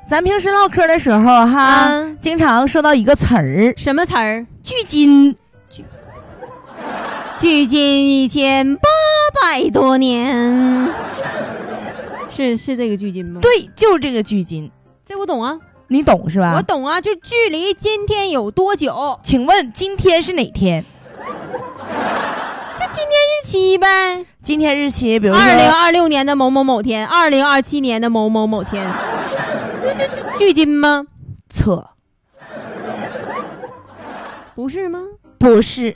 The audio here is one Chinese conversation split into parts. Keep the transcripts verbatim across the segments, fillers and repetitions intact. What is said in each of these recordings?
咱平时唠嗑的时候哈、嗯、经常说到一个词儿， 什么词儿？ 距今。 距今一千八百多年。是是这个距今吗？ 对，就是这个距今。 这我懂啊。 你懂是吧？ 我懂啊，就距离今天有多久？ 请问今天是哪天？ 就今天日期呗。 今天日期，比如说二零二六年的某某某天，二零二七年的某某某天，这这距今吗？ 错， 不是吗？ 不是，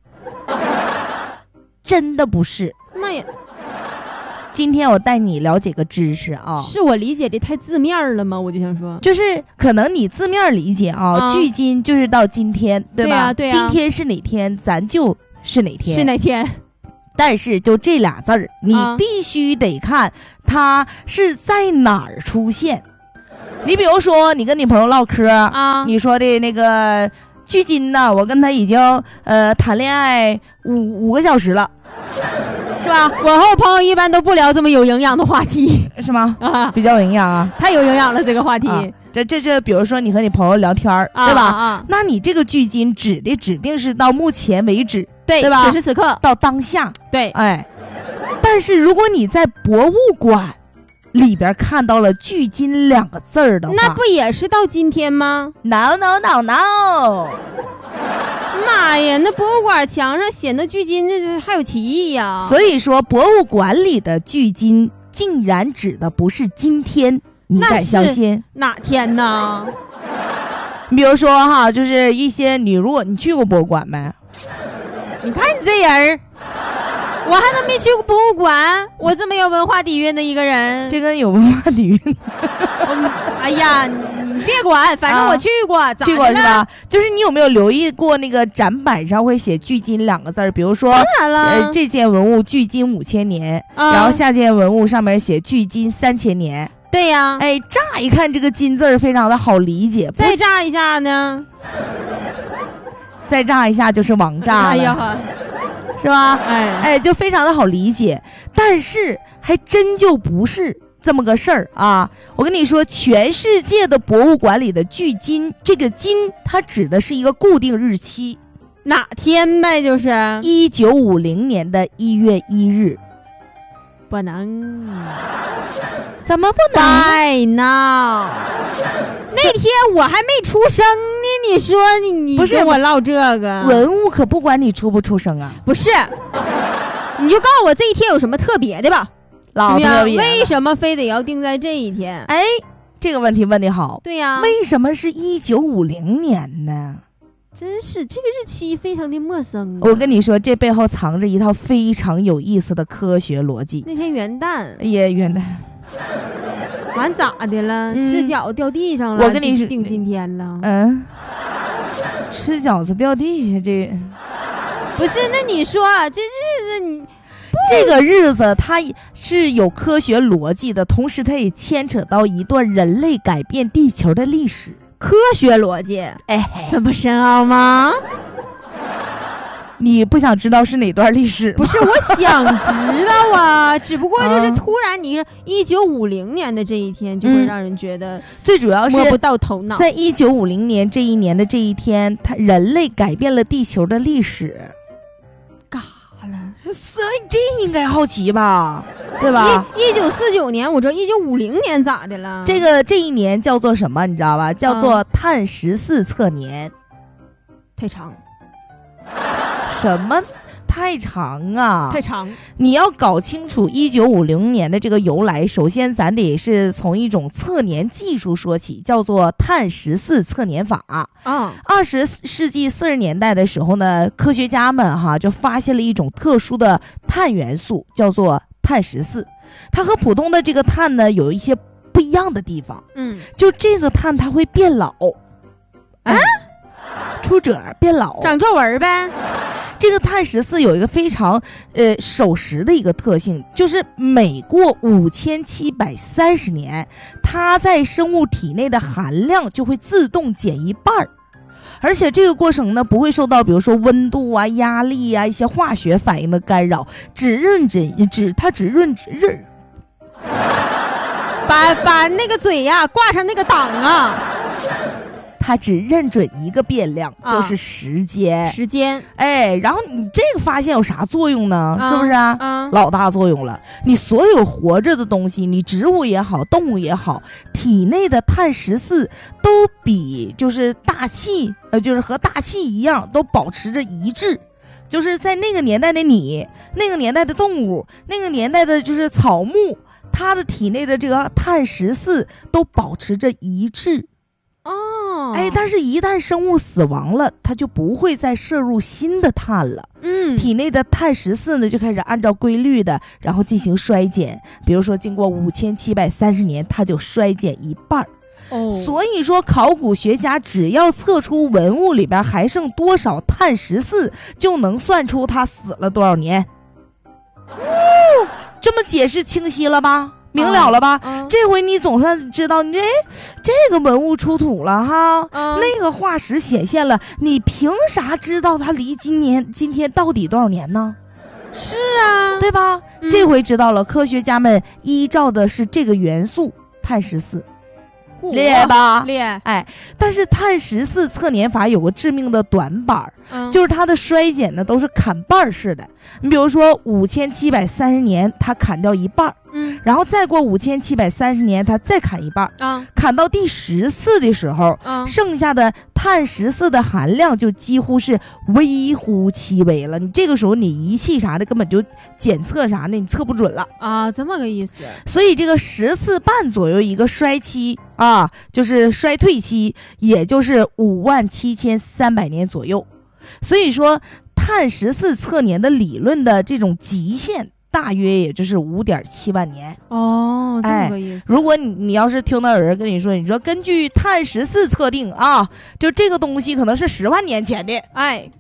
真的不是。 妈呀！ 今天我带你了解个知识啊， 是我理解的太字面了吗？我就想说， 就是可能你字面理解啊，啊距今就是到今天，对吧？ 对啊，对啊。 今天是哪天，咱就是哪天， 是哪天。 但是就这俩字儿，你必须得看它是在哪儿出现。你比如说，你跟你朋友唠嗑啊，你说的那个距今呢，我跟他已经呃谈恋爱五五个小时了。是吧？ 我和我朋友一般都不聊这么有营养的话题， 是吗？啊，比较有营养啊， 太有营养了这个话题。啊、 这这这，比如说你和你朋友聊天、啊、对吧？啊，那你这个距今指的指定是到目前为止， 对对吧？ 此时此刻， 到当下， 对， 哎。但是如果你在博物馆里边看到了距今两个字儿的话， 那不也是到今天吗 ？No no no no。 妈呀，那博物馆墙上写的距今，这还有歧义呀！ 所以说，博物馆里的距今竟然指的不是今天，你敢相信？ 哪天呢？ 你比如说哈，就是一些你如果你去过博物馆没？ 你看你这人，我还能没去过博物馆？我这么有文化底蕴的一个人， 这跟有文化底蕴。 哎呀，你别管，反正我去过，啊、 去过是吧？就是你有没有留意过那个展板上会写距今两个字儿？比如说， 当然了， 呃，这件文物距今五千年， 啊、 然后下件文物上面写距今三千年。 对呀， 哎，乍一看这个金字儿非常的好理解， 再乍一下呢？ 再乍一下就是王炸了， 哎呀， 是吧？ 哎哎，就非常的好理解，但是还真就不是这么个事儿啊！我跟你说，全世界的博物馆里的距今，这个今它指的是一个固定日期， 哪天呗？就是一九五零年的一月一日。 不能， 怎么不能？ 太闹！那天我还没出生呢，你说你你不是跟我唠这个文物可不管你出不出生啊？ 不是，你就告诉我这一天有什么特别的吧？ 老特别， 为什么非得要定在这一天？ 哎，这个问题问得好。 对呀、啊， 为什么是一九五零年呢？ 真是这个日期非常的陌生、啊。 我跟你说，这背后藏着一套非常有意思的科学逻辑。 那天元旦也元旦， 完咋的了？嗯、吃饺子掉地上了。 我跟你说， 定今天了。 嗯，吃饺子掉地下，这不是？那你说这日子你。 这个日子它是有科学逻辑的，同时它也牵扯到一段人类改变地球的历史。 科学逻辑， 哎， 这么深奥吗？ 你不想知道是哪段历史吗？ 不是，我想知道啊，只不过就是突然你一九五零年的这一天，就会让人觉得、嗯、 最主要是摸不到头脑。 在一九五零年这一年的这一天，它人类改变了地球的历史。所以这应该好奇吧，对吧？ 一九四九年，我知道一九五零年咋的了？ 这个这一年叫做什么？你知道吧？叫做碳十四测年。 太长。 什么？太长啊！ 太长。 你要搞清楚一九五零年的这个由来，首先咱得是从一种测年技术说起，叫做碳十四测年法。 啊， 二十世纪四十年代的时候呢，科学家们哈就发现了一种特殊的碳元素，叫做碳十四。它和普通的这个碳呢有一些不一样的地方。 嗯， 就这个碳它会变老。 啊？ 出褶变老， 长皱纹呗。 这个碳十四有一个非常呃守时的一个特性，就是每过五千七百三十年，它在生物体内的含量就会自动减一半儿，而且这个过程呢不会受到比如说温度啊、压力啊一些化学反应的干扰，只认只只它只认只认。 把把那个嘴呀挂上那个档啊。 它只认准一个变量， 啊、 就是时间。 时间， 哎，然后你这个发现有啥作用呢？ 啊、 是不是啊？ 啊， 老大作用了。你所有活着的东西，你植物也好，动物也好，体内的碳十四都比就是大气，呃，就是和大气一样，都保持着一致。就是在那个年代的你，那个年代的动物，那个年代的就是草木，它的体内的这个碳十四都保持着一致。 哦， 哎，但是一旦生物死亡了，它就不会再摄入新的碳了。 嗯， 体内的碳十四呢，就开始按照规律的，然后进行衰减。比如说，经过五千七百三十年，它就衰减一半。 哦， 所以说，考古学家只要测出文物里边还剩多少碳十四，就能算出它死了多少年。哦，这么解释清晰了吧？明了了吧、 啊啊、 这回你总算知道，你这这个文物出土了哈、 啊、 那个化石显现了，你凭啥知道它离今年今天到底多少年呢？ 是啊， 对吧、嗯、这回知道了，科学家们依照的是这个元素碳十四，厉害吧？ 厉害。 哎，但是碳十四测年法有个致命的短板、 嗯、 就是它的衰减呢都是砍半式的。你比如说五千七百三十年它砍掉一半， 嗯， 然后再过五千七百三十年它再砍一半， 啊， 砍到第十四的时候， 啊， 剩下的碳十四的含量就几乎是微乎其微了。你这个时候你仪器啥的根本就检测啥的你测不准了啊，这么个意思。 所以这个十四半左右一个衰期啊，就是衰退期，也就是五万七千三百年左右。所以说碳十四测年的理论的这种极限大约也就是五点七万年。 哦，这么个意思。 哎、如果你你要是听到有人跟你说，你说根据碳十四测定啊，就这个东西可能是十万年前的， 哎，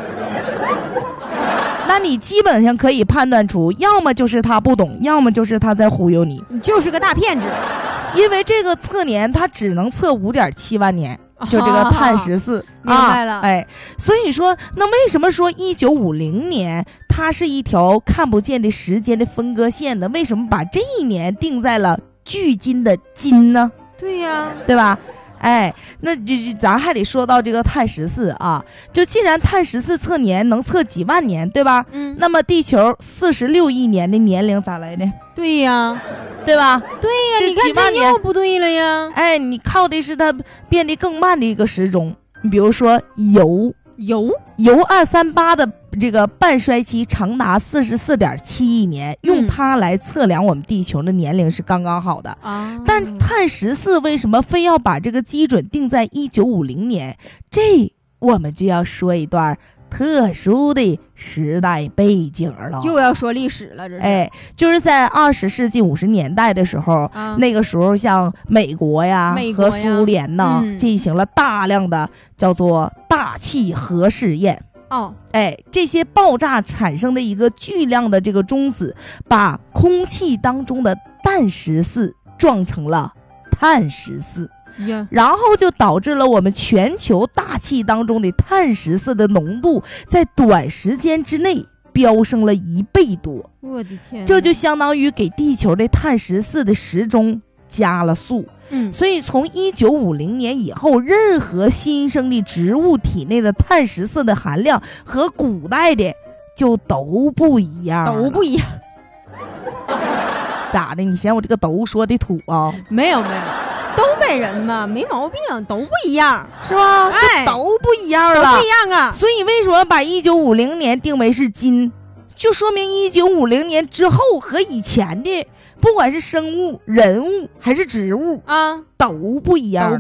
那你基本上可以判断出，要么就是他不懂，要么就是他在忽悠你， 你就是个大骗子。 因为这个测年它只能测五点七万年。就这个碳十四、 哦，明白了、 啊。哎，所以说，那为什么说一九五零年它是一条看不见的时间的分割线呢？为什么把这一年定在了距今的今呢？ 对呀， 对吧？哎，那就咱还得说到这个碳十四啊，就既然碳十四测年能测几万年，对吧？ 嗯， 那么地球四十六亿年的年龄咋来的？ 对呀， 对吧？ 对呀，你看这又不对了呀。 哎，你靠的是它变得更慢的一个时钟。你比如说铀， 铀铀二三八的这个半衰期长达四十四点七亿年，用它来测量我们地球的年龄是刚刚好的啊。 但碳十四为什么非要把这个基准定在一九五零年？这我们就要说一段特殊的时代背景了， 又要说历史了，这是。 哎，就是在二十世纪五十年代的时候、 啊， 那个时候像美国呀、 美国和苏联呢、 嗯， 进行了大量的叫做大气核试验。 哦， 哎，这些爆炸产生的一个巨量的这个中子，把空气当中的氮十四撞成了碳十四。 Yeah. 然后就导致了我们全球大气当中的碳十四的浓度在短时间之内飙升了一倍多。 我的天， 这就相当于给地球的碳十四的时钟加了速。 嗯， 所以从一九五零年以后，任何新生的植物体内的碳十四的含量和古代的就都不一样， 都不一样。 咋的？你嫌我这个都说的土啊？ 没有没有。东北人嘛，没毛病，都不一样， 是吧？ 哎， 都不一样了， 都不一样啊！ 所以为什么把一九五零年定为是今，就说明一九五零年之后和以前的，不管是生物、人物还是植物啊， 都不一样了。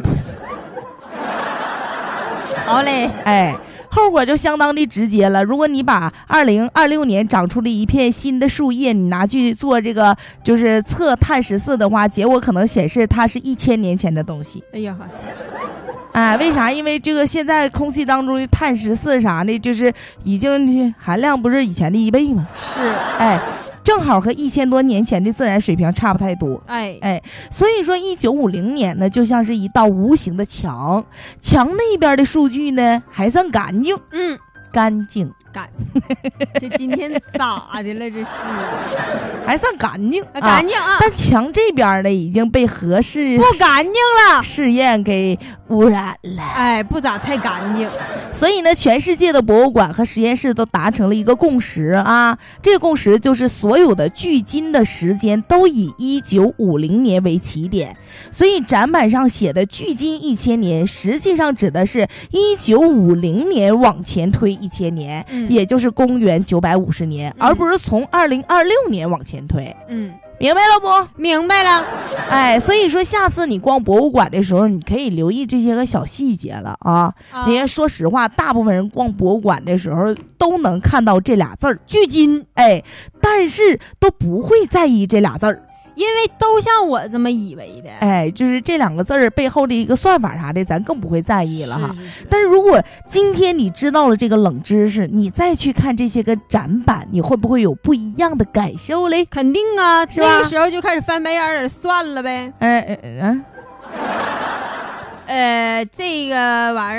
好嘞， 哎。后果就相当的直接了。如果你把二零二六年长出的一片新的树叶，你拿去做这个就是测碳十四的话，结果可能显示它是一千年前的东西。 哎呀， 哎，为啥？因为这个现在空气当中的碳十四啥的，就是已经含量不是以前的一倍吗？ 是， 哎。正好和一千多年前的自然水平差不太多， 哎哎，所以说一九五零年呢，就像是一道无形的墙，墙那边的数据呢还算干净， 嗯， 干净， 干。这今天咋的了？这是还算干净， 啊、干净啊！ 但墙这边呢已经被核试不干净了， 试验给污染了。 哎，不咋太干净。 所以呢，全世界的博物馆和实验室都达成了一个共识啊，这个共识就是所有的距今的时间都以一九五零年为起点，所以展板上写的距今一千年，实际上指的是一九五零年往前推一千年， 嗯、 也就是公元九百五十年， 嗯、 而不是从二零二六年往前推。 嗯。 明白了不？ 明白了。 哎，所以说下次你逛博物馆的时候，你可以留意这些个小细节了啊。 啊你看，说实话，大部分人逛博物馆的时候都能看到这俩字儿“距今”，哎，但是都不会在意这俩字儿。 因为都像我这么以为的， 哎，就是这两个字儿背后的一个算法啥的，咱更不会在意了哈。 是是是。 但是如果今天你知道了这个冷知识，你再去看这些个展板，你会不会有不一样的感受嘞？ 肯定啊， 是吧？ 那个时候就开始翻白眼儿，算了呗。 嗯嗯嗯。 呃，这个玩意儿。